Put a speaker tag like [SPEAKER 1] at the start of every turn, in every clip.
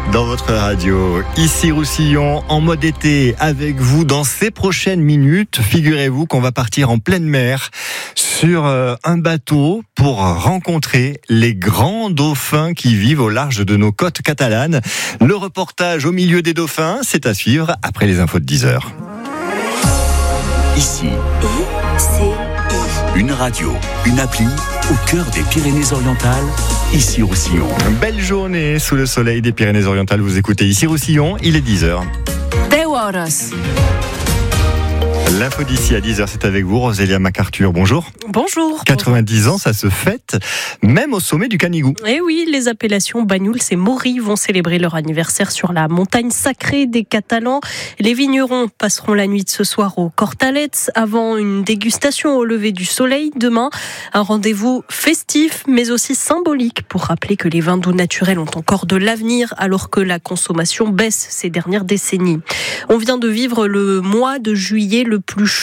[SPEAKER 1] dans votre radio. Ici Roussillon, en mode été, avec vous dans ces prochaines minutes. Figurez-vous qu'on va partir en pleine mer sur un bateau pour rencontrer les grands dauphins qui vivent au large de nos côtes catalanes. Le reportage au milieu des dauphins, c'est à suivre après les infos de 10h.
[SPEAKER 2] Ici, une radio, une appli au cœur des Pyrénées-Orientales, ici Roussillon.
[SPEAKER 1] Belle journée sous le soleil des Pyrénées-Orientales. Vous écoutez ici Roussillon, il est 10h. L'info d'ici à 10h, c'est avec vous, Rosélia MacArthur. Bonjour.
[SPEAKER 3] Bonjour.
[SPEAKER 1] 90 ans, ça se fête, même au sommet du Canigou.
[SPEAKER 3] Et oui, les appellations Banyuls et Maury vont célébrer leur anniversaire sur la montagne sacrée des Catalans. Les vignerons passeront la nuit de ce soir au Cortalets avant une dégustation au lever du soleil demain. Un rendez-vous festif, mais aussi symbolique pour rappeler que les vins doux naturels ont encore de l'avenir alors que la consommation baisse ces dernières décennies. On vient de vivre le mois de juillet le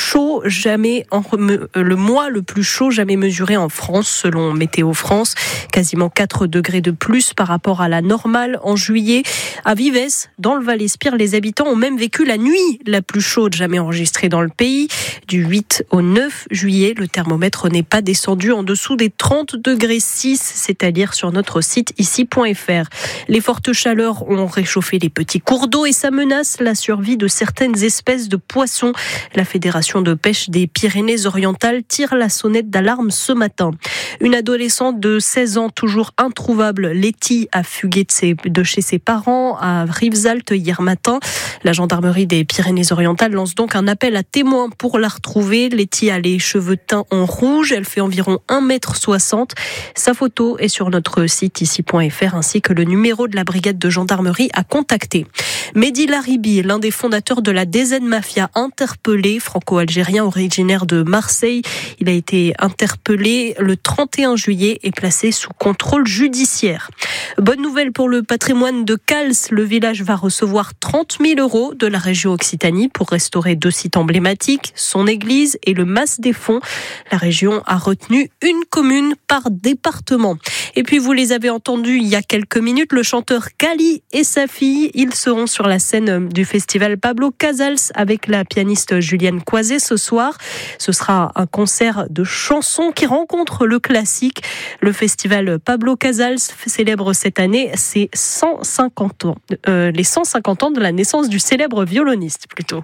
[SPEAKER 3] mois le plus chaud jamais mesuré en France, selon Météo France. Quasiment 4 degrés de plus par rapport à la normale en juillet. À Vives, dans le Val-Espire, les habitants ont même vécu la nuit la plus chaude jamais enregistrée dans le pays. Du 8 au 9 juillet, le thermomètre n'est pas descendu en dessous des 30 degrés 6, c'est à dire sur notre site ici.fr. Les fortes chaleurs ont réchauffé les petits cours d'eau et ça menace la survie de certaines espèces de poissons. La Fédération de pêche des Pyrénées-Orientales tire la sonnette d'alarme ce matin. Une adolescente de 16 ans toujours introuvable, Letty, a fugué de chez ses parents à Rivesaltes hier matin. La gendarmerie des Pyrénées-Orientales lance donc un appel à témoins pour la retrouver. Letty a les cheveux teints en rouge, elle fait environ 1,60 m. Sa photo est sur notre site ici.fr ainsi que le numéro de la brigade de gendarmerie à contacter. Mehdi Laribi, l'un des fondateurs de la DZ Mafia, interpellé, franco-algérien originaire de Marseille. Il a été interpellé le 31 juillet et placé sous contrôle judiciaire. Bonne nouvelle pour le patrimoine de Cals. Le village va recevoir 30 000 € de la région Occitanie pour restaurer 2 sites emblématiques, son église et le Mas des Fonds. La région a retenu une commune par département. Et puis vous les avez entendus il y a quelques minutes, le chanteur Kali et sa fille, ils seront sur la scène du festival Pablo Casals avec la pianiste Julienne Coiset ce soir. Ce sera un concert de chansons qui rencontre le classique. Le festival Pablo Casals célèbre cette année ses 150 ans, les 150 ans de la naissance du célèbre violoniste plutôt.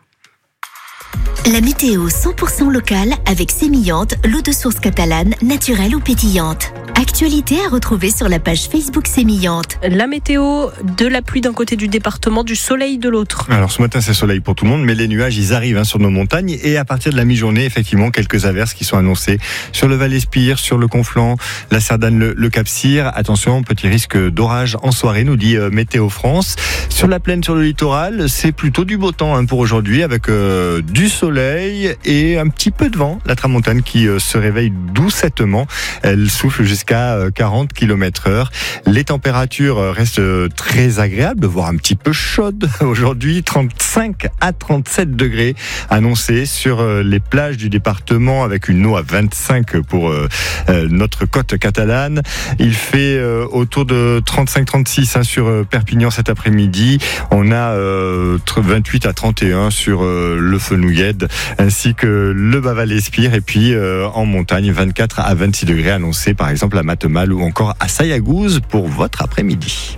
[SPEAKER 4] La météo 100% locale avec Sémillante, l'eau de source catalane, naturelle ou pétillante. Actualité à retrouver sur la page Facebook Sémillante.
[SPEAKER 3] La météo, de la pluie d'un côté du département, du soleil de l'autre.
[SPEAKER 1] Alors ce matin c'est soleil pour tout le monde, mais les nuages ils arrivent sur nos montagnes et à partir de la mi-journée effectivement quelques averses qui sont annoncées sur le Val-Espire, sur le Conflent, la Cerdane, le Cap-Cyr. Attention, petit risque d'orage en soirée, nous dit Météo France. Sur la plaine, sur le littoral, c'est plutôt du beau temps pour aujourd'hui avec du soleil et un petit peu de vent. La tramontane qui se réveille doucettement, elle souffle jusqu'à 40 km/h. Les températures restent très agréables, voire un petit peu chaudes aujourd'hui. 35 à 37 degrés annoncés sur les plages du département avec une eau à 25 pour notre côte catalane. Il fait autour de 35-36 sur Perpignan cet après-midi. On a 28 à 31 sur le Fenouillède ainsi que le Bas-Val-Espire et puis en montagne 24 à 26 degrés annoncés par exemple à Matemal ou encore à Sayagouz pour votre après-midi.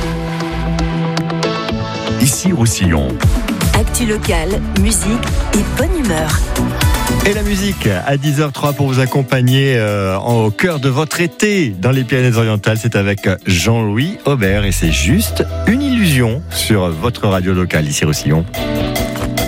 [SPEAKER 2] Ici Roussillon.
[SPEAKER 4] Actu locale, musique et bonne humeur.
[SPEAKER 1] Et la musique à 10h03 pour vous accompagner au cœur de votre été dans les Pyrénées-Orientales. C'est avec Jean-Louis Aubert et c'est juste une illusion sur votre radio locale ici Roussillon.